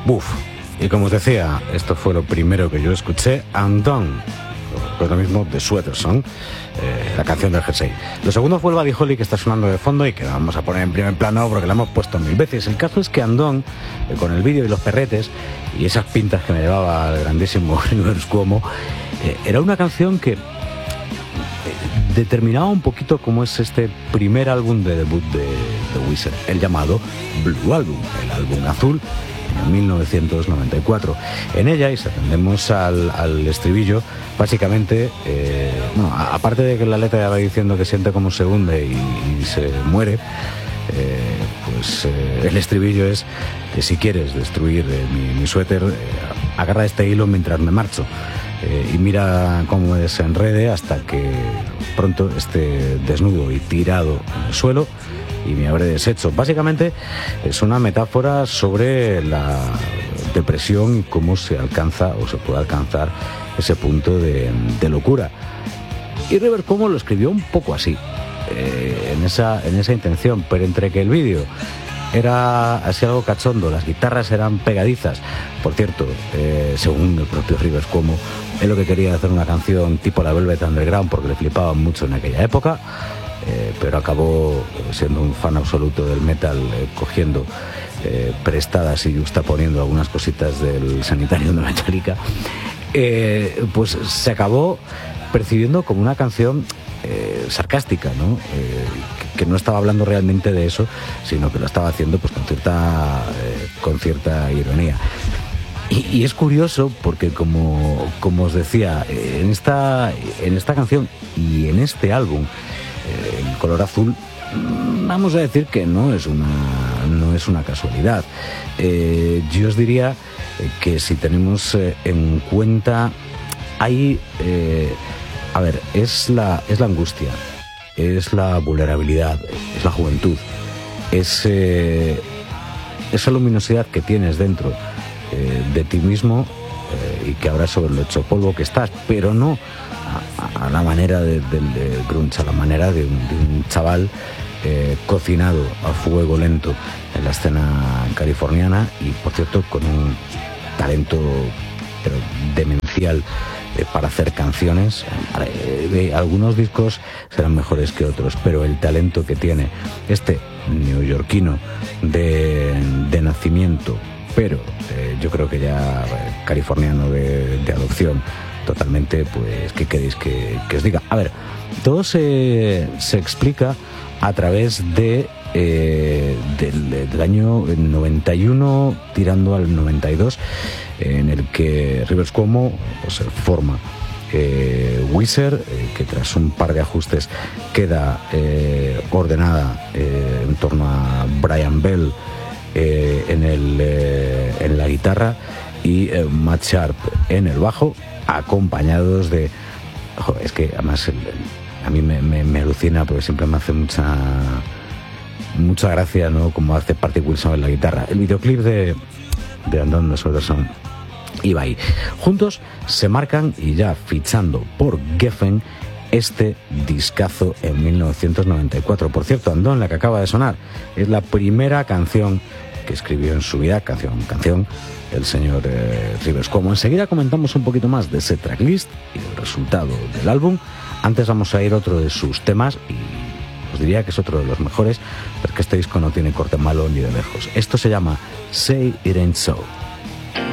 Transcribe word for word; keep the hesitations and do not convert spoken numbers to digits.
Buf. Y como os decía, esto fue lo primero que yo escuché, Undone, pues lo mismo de Sweater Song, eh, la canción del jersey. Lo segundo fue el Buddy Holly, que está sonando de fondo y que vamos a poner en primer plano porque la hemos puesto mil veces. El caso es que Undone, eh, con el vídeo y los perretes y esas pintas que me llevaba el grandísimo Rivers Cuomo, eh, era una canción que determinaba un poquito cómo es este primer álbum de debut de, de Weezer, el llamado Blue Album, el álbum azul, en mil novecientos noventa y cuatro. En ella, y si atendemos al, al estribillo, básicamente, eh, bueno, a, aparte de que la letra ya va diciendo que siente como se hunde y, y se muere, eh, pues eh, el estribillo es que si quieres destruir eh, mi, mi suéter, eh, agarra este hilo mientras me marcho. Eh, y mira cómo me desenrede hasta que pronto esté desnudo y tirado en el suelo y me habré deshecho. Básicamente es una metáfora sobre la depresión y cómo se alcanza o se puede alcanzar ese punto de, de locura. Y Rivers Cuomo lo escribió un poco así, eh, en esa, en esa intención, pero entre que el vídeo era así algo cachondo, las guitarras eran pegadizas. Por cierto, eh, según el propio Rivers Cuomo, él lo que quería hacer una canción tipo la Velvet Underground porque le flipaban mucho en aquella época, eh, pero acabó siendo un fan absoluto del metal, eh, cogiendo eh, prestadas y justaponiendo algunas cositas del Sanitarium de Metallica. Eh, pues se acabó percibiendo como una canción eh, sarcástica, ¿no? Eh, que, que no estaba hablando realmente de eso, sino que lo estaba haciendo pues con cierta eh, con cierta ironía. Y, y es curioso porque, como, como os decía, en esta, en esta canción y en este álbum, eh, el color azul, vamos a decir que no es una, no es una casualidad. Eh, yo os diría que si tenemos eh, en cuenta, hay, eh, a ver, es la, es la angustia, es la vulnerabilidad, es la juventud, es eh, esa luminosidad que tienes dentro eh, de ti mismo eh, y que ahora sobre lo hecho polvo que estás, pero no a, a la manera del de, de grunge, a la manera de un, de un chaval eh, cocinado a fuego lento en la escena californiana y, por cierto, con un talento pero demencial eh, para hacer canciones. Eh, algunos discos serán mejores que otros, pero el talento que tiene este neoyorquino de, de nacimiento, pero eh, yo creo que ya eh, californiano de, de adopción totalmente, pues ¿qué queréis que, que os diga? A ver, todo se, se explica a través de eh, del, del año noventa y uno tirando al noventa y dos, en el que Rivers Cuomo pues, forma eh, Weezer, eh, que tras un par de ajustes queda eh, ordenada eh, en torno a Brian Bell eh, en, el, eh, en la guitarra y eh, Matt Sharp en el bajo, acompañados de... Joder, es que además el, el, a mí me, me, me alucina porque siempre me hace mucha mucha gracia, ¿no?, como hace Party Wilson en la guitarra. El videoclip de, de Undone de Sweater Song iba ahí. Juntos se marcan y ya fichando por Geffen este discazo en mil novecientos noventa y cuatro. Por cierto, Undone, la que acaba de sonar, es la primera canción que escribió en su vida, canción, canción, el señor eh, Rivers Cuomo. Enseguida comentamos un poquito más de ese tracklist y del resultado del álbum. Antes vamos a ir a otro de sus temas y os diría que es otro de los mejores, porque este disco no tiene corte malo ni de lejos. Esto se llama Say It Ain't So.